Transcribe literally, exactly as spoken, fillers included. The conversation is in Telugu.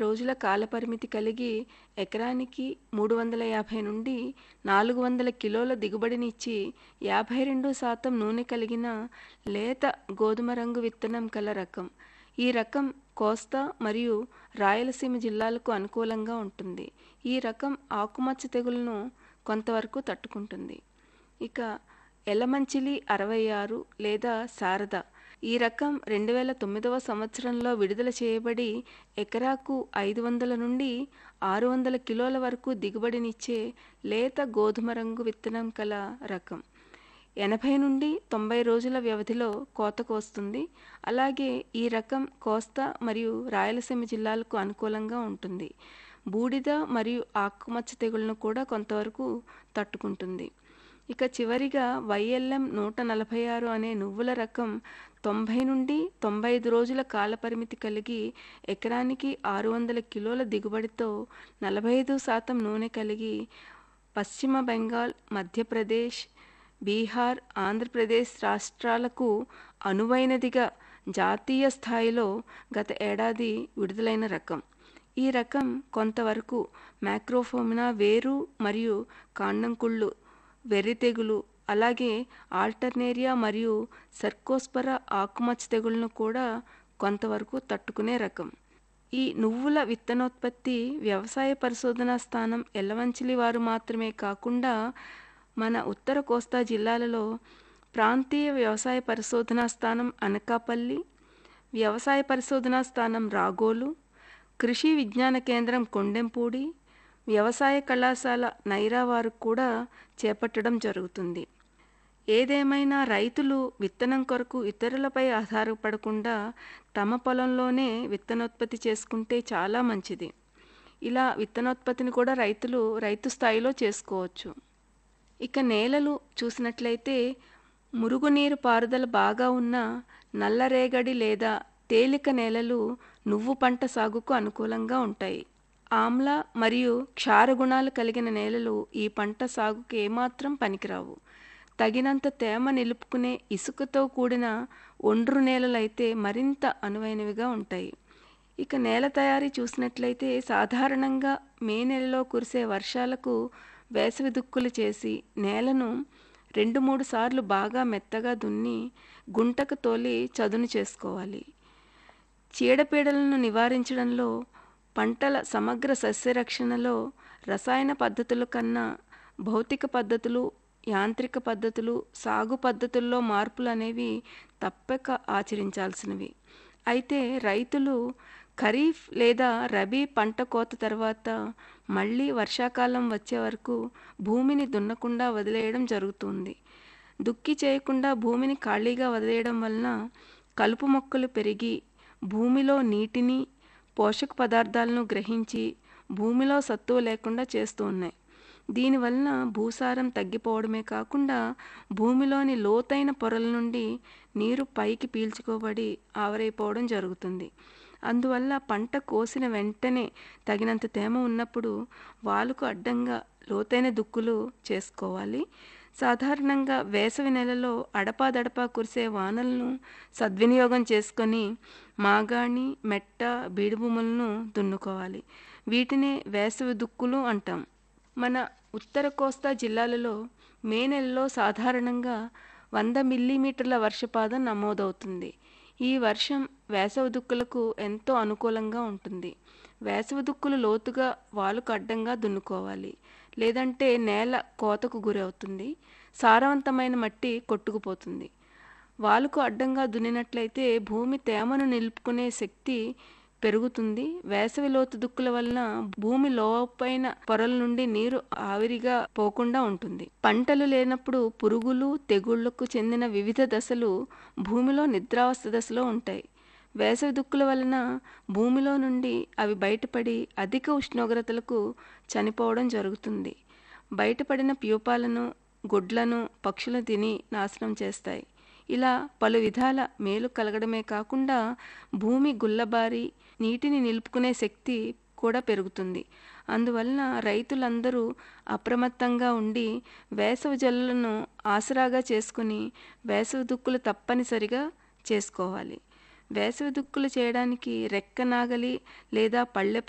రోజుల కాలపరిమితి కలిగి ఎకరానికి మూడు వందల యాభై నుండి నాలుగు వందల కిలోల దిగుబడినిచ్చి యాభై రెండు శాతం నూనె కలిగిన లేత గోధుమ రంగు విత్తనం కల రకం. ఈ రకం కోస్తా మరియు రాయలసీమ జిల్లాలకు అనుకూలంగా ఉంటుంది. ఈ రకం ఆకుమచ్చ తెగులును కొంతవరకు తట్టుకుంటుంది. ఇక ఎలమంచిలి అరవై ఆరు లేదా శారద ఈ రకం రెండు వేల తొమ్మిదవ సంవత్సరంలో విడుదల చేయబడి ఎకరాకు ఐదు వందల నుండి ఆరు వందల కిలోల వరకు దిగుబడినిచ్చే లేత గోధుమ రంగు విత్తనం కల రకం. ఎనభై నుండి తొంభై రోజుల వ్యవధిలో కోతకు వస్తుంది. అలాగే ఈ రకం కోస్తా మరియు రాయలసీమ జిల్లాలకు అనుకూలంగా ఉంటుంది. బూడిద మరియు ఆకుమచ్చ తెగుళ్లను కూడా కొంతవరకు తట్టుకుంటుంది. ఇక చివరిగా వైఎల్ఎం నూట నలభై ఆరు అనే నువ్వుల రకం తొంభై నుండి తొంభై ఐదు రోజుల కాలపరిమితి కలిగి ఎకరానికి ఆరు వందల కిలోల దిగుబడితో నలభై ఐదు శాతం నూనె కలిగి పశ్చిమ బెంగాల్, మధ్యప్రదేశ్, బీహార్, ఆంధ్రప్రదేశ్ రాష్ట్రాలకు అనువైనదిగా జాతీయ స్థాయిలో గత ఏడాది విడుదలైన రకం. ఈ రకం కొంతవరకు మ్యాక్రోఫోమినా వేరు మరియు కాండం కుళ్ళు, వెర్రి తెగులు, అలాగే ఆల్టర్నేరియా మరియు సర్కోస్పరా ఆకుమచ్చ తెగుళ్లను కూడా కొంతవరకు తట్టుకునే రకం. ఈ నువ్వుల విత్తనోత్పత్తి వ్యవసాయ పరిశోధనా స్థానం ఎలమంచిలి వారు మాత్రమే కాకుండా మన ఉత్తర కోస్తా జిల్లాలలో ప్రాంతీయ వ్యవసాయ పరిశోధనా స్థానం అనకాపల్లి, వ్యవసాయ పరిశోధనా స్థానం రాగోలు, కృషి విజ్ఞాన కేంద్రం కొండెంపూడి, వ్యవసాయ కళాశాల నైరా వారు కూడా చేపట్టడం జరుగుతుంది. ఏదేమైనా రైతులు విత్తనం కొరకు ఇతరులపై ఆధారపడకుండా తమ పొలంలోనే విత్తనోత్పత్తి చేసుకుంటే చాలా మంచిది. ఇలా విత్తనోత్పత్తిని కూడా రైతులు రైతు స్థాయిలో చేసుకోవచ్చు. ఇక నేలలు చూసినట్లయితే మురుగునీరు పారుదల బాగా ఉన్న నల్లరేగడి లేదా తేలిక నేలలు నువ్వు పంట సాగుకు అనుకూలంగా ఉంటాయి. ఆమ్ల మరియు క్షార గుణాలు కలిగిన నేలలు ఈ పంట సాగుకు ఏమాత్రం పనికిరావు. తగినంత తేమ నిలుపుకునే ఇసుకతో కూడిన ఒండ్రు నేలలైతే మరింత అనువైనవిగా ఉంటాయి. ఇక నేల తయారీ చూసినట్లయితే సాధారణంగా మే నెలలో కురిసే వర్షాలకు వేసవి దుక్కులు చేసి నేలను రెండు మూడు సార్లు బాగా మెత్తగా దున్ని గుంటకు తోలి చదును చేసుకోవాలి. చీడపీడలను నివారించడంలో పంటల సమగ్ర సస్యరక్షణలో రసాయన పద్ధతుల కన్నా భౌతిక పద్ధతులు, యాంత్రిక పద్ధతులు, సాగు పద్ధతుల్లో మార్పులు అనేవి తప్పక ఆచరించాల్సినవి. అయితే రైతులు ఖరీఫ్ లేదా రబీ పంట కోత తర్వాత మళ్ళీ వర్షాకాలం వచ్చే వరకు భూమిని దున్నకుండా వదిలేయడం జరుగుతుంది. దుక్కి చేయకుండా భూమిని ఖాళీగా వదిలేయడం వలన కలుపు మొక్కలు పెరిగి భూమిలో నీటిని, పోషక పదార్థాలను గ్రహించి భూమిలో సత్తువ లేకుండా చేస్తూ ఉన్నాయి. దీనివలన భూసారం తగ్గిపోవడమే కాకుండా భూమిలోని లోతైన పొరల నుండి నీరు పైకి పీల్చుకోబడి ఆవిరైపోవడం జరుగుతుంది. అందువల్ల పంట కోసిన వెంటనే తగినంత తేమ ఉన్నప్పుడు వాలుకు అడ్డంగా లోతైన దుక్కులు చేసుకోవాలి. సాధారణంగా వేసవి నెలలో అడపాదడపా కురిసే వానలను సద్వినియోగం చేసుకొని మాగాణి, మెట్ట, బీడు భూములను దున్నుకోవాలి. వీటినే వేసవి దుక్కులు అంటాం. మన ఉత్తర కోస్తా జిల్లాలలో మే నెలలో సాధారణంగా వంద మిల్లీమీటర్ల వర్షపాతం నమోదవుతుంది. ఈ వర్షం వేసవి దుక్కులకు ఎంతో అనుకూలంగా ఉంటుంది. వేసవి దుక్కులు లోతుగా వాలుకు అడ్డంగా దున్నుకోవాలి, లేదంటే నేల కోతకు గురవుతుంది. సారవంతమైన మట్టి కొట్టుకుపోతుంది. వాలుకు అడ్డంగా దున్నినట్లయితే భూమి తేమను నిలుపుకునే శక్తి పెరుగుతుంది. వేసవి లోతు దుక్కుల వలన భూమి లోపైన పొరల నుండి నీరు ఆవిరిగా పోకుండా ఉంటుంది. పంటలు లేనప్పుడు పురుగులు, తెగుళ్లకు చెందిన వివిధ దశలు భూమిలో నిద్రావస్థ దశలో ఉంటాయి. వేసవి దుక్కుల వలన భూమిలో నుండి అవి బయటపడి అధిక ఉష్ణోగ్రతలకు చనిపోవడం జరుగుతుంది. బయటపడిన ప్యూపాలను, గుడ్లను పక్షులు తిని నాశనం చేస్తాయి. ఇలా పలు విధాల మేలు కలగడమే కాకుండా భూమి గుల్లబారి నీటిని నిలుపుకునే శక్తి కూడా పెరుగుతుంది. అందువలన రైతులందరూ అప్రమత్తంగా ఉండి వేసవి జల్లులను ఆసరాగా చేసుకుని వేసవి దుక్కులు తప్పనిసరిగా చేసుకోవాలి. వేసవి దుక్కులు చేయడానికి రెక్క నాగలి లేదా పళ్ళె